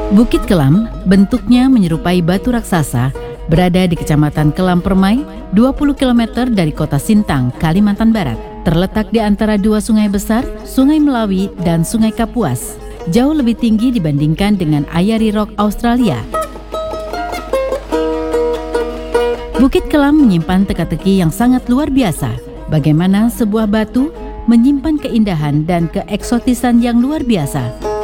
Bukit Kelam bentuknya menyerupai batu raksasa, berada di Kecamatan Kelam Permai, 20 km dari kota Sintang, Kalimantan Barat. Terletak di antara dua sungai besar, Sungai Melawi dan Sungai Kapuas. Jauh lebih tinggi dibandingkan dengan Ayari Rock Australia. Bukit Kelam menyimpan teka-teki yang sangat luar biasa. Bagaimana sebuah batu menyimpan keindahan dan keeksotisan yang luar biasa.